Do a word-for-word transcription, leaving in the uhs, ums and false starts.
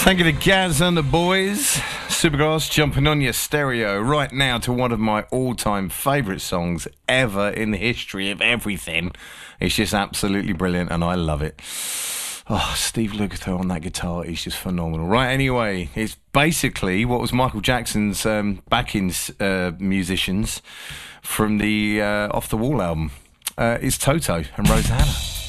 Thank you to Gaz and the boys. Supergrass jumping on your stereo right now to one of my all-time favourite songs ever in the history of everything. It's just absolutely brilliant and I love it. Oh, Steve Lukather on that guitar is just phenomenal. Right, anyway, it's basically what was Michael Jackson's um, backing uh, musicians from the uh, Off the Wall album. Uh, it's Toto and Rosanna.